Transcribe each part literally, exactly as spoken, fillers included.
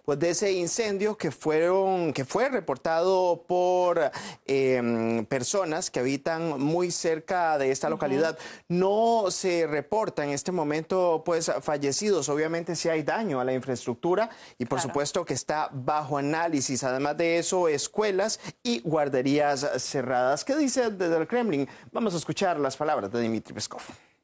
pues, de ese incendio que, fueron, que fue reportado por eh, personas que habitan muy cerca de esta localidad. No se reporta en este momento pues, fallecidos. Obviamente sí hay daño a la infraestructura y por Claro. supuesto que está bajo análisis. Además de eso, escuelas y guarderías cerradas. ¿Qué dice desde el Kremlin? Vamos a escuchar las palabras de Dmitry Peskov.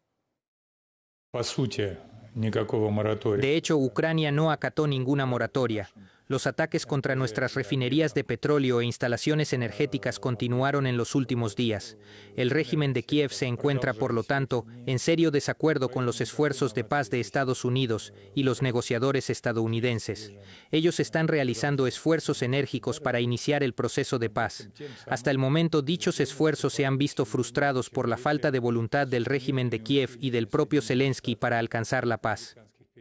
De hecho, Ucrania no acató ninguna moratoria. Los ataques contra nuestras refinerías de petróleo e instalaciones energéticas continuaron en los últimos días. El régimen de Kiev se encuentra, por lo tanto, en serio desacuerdo con los esfuerzos de paz de Estados Unidos y los negociadores estadounidenses. Ellos están realizando esfuerzos enérgicos para iniciar el proceso de paz. Hasta el momento, dichos esfuerzos se han visto frustrados por la falta de voluntad del régimen de Kiev y del propio Zelensky para alcanzar la paz.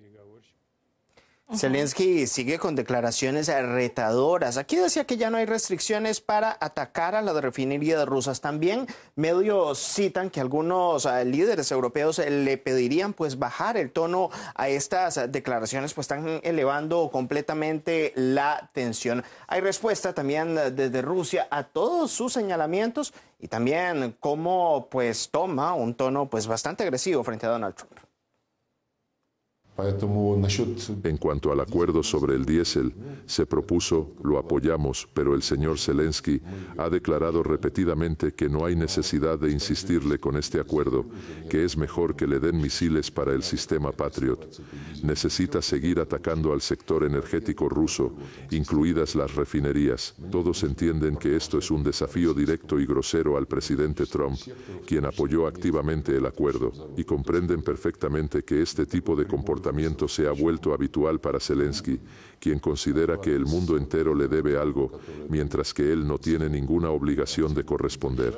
Zelensky sigue con declaraciones retadoras. Aquí decía que ya no hay restricciones para atacar a las refinerías rusas. También medios citan que algunos uh, líderes europeos le pedirían pues bajar el tono a estas declaraciones, pues están elevando completamente la tensión. Hay respuesta también desde Rusia a todos sus señalamientos y también cómo pues toma un tono pues bastante agresivo frente a Donald Trump. En cuanto al acuerdo sobre el diésel, se propuso, lo apoyamos, pero el señor Zelensky ha declarado repetidamente que no hay necesidad de insistirle con este acuerdo, que es mejor que le den misiles para el sistema Patriot. Necesita seguir atacando al sector energético ruso, incluidas las refinerías. Todos entienden que esto es un desafío directo y grosero al presidente Trump, quien apoyó activamente el acuerdo, y comprenden perfectamente que este tipo de comportamiento se ha vuelto habitual para Zelensky, quien considera que el mundo entero le debe algo, mientras que él no tiene ninguna obligación de corresponder.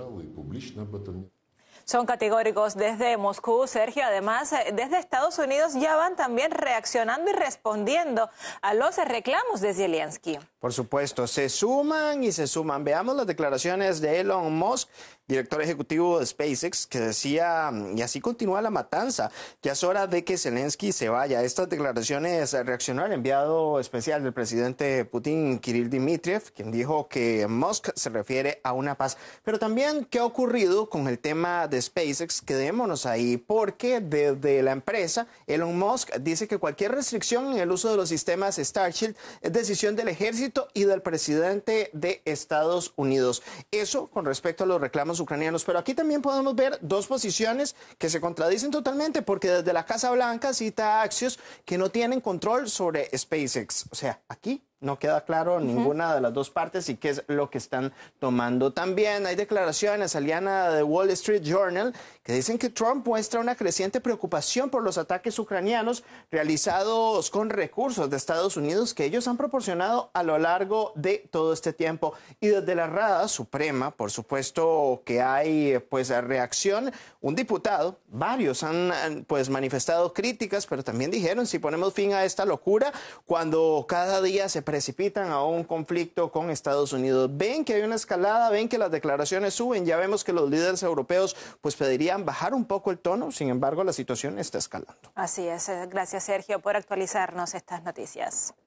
Son categóricos desde Moscú, Sergio. Además, desde Estados Unidos ya van también reaccionando y respondiendo a los reclamos de Zelensky. Por supuesto, se suman y se suman. Veamos las declaraciones de Elon Musk, director ejecutivo de SpaceX, que decía, y así continúa la matanza, ya es hora de que Zelensky se vaya. Estas declaraciones reaccionó el enviado especial del presidente Putin, Kirill Dmitriev, quien dijo que Musk se refiere a una paz. Pero también, ¿qué ha ocurrido con el tema de SpaceX? Quedémonos ahí, porque desde la empresa, Elon Musk dice que cualquier restricción en el uso de los sistemas Starship es decisión del ejército y del presidente de Estados Unidos. Eso con respecto a los reclamos ucranianos. Pero aquí también podemos ver dos posiciones que se contradicen totalmente, porque desde la Casa Blanca cita a Axios que no tienen control sobre SpaceX. O sea, aquí no queda claro uh-huh. ninguna de las dos partes y qué es lo que están tomando. También hay declaraciones, Aliana, de Wall Street Journal, que dicen que Trump muestra una creciente preocupación por los ataques ucranianos realizados con recursos de Estados Unidos que ellos han proporcionado a lo largo de todo este tiempo. Y desde la Rada Suprema, por supuesto que hay pues reacción. Un diputado, varios han pues manifestado críticas, pero también dijeron, si ponemos fin a esta locura, cuando cada día se precipitan a un conflicto con Estados Unidos. Ven que hay una escalada, ven que las declaraciones suben, ya vemos que los líderes europeos pues pedirían bajar un poco el tono, sin embargo la situación está escalando. Así es, gracias Sergio por actualizarnos estas noticias.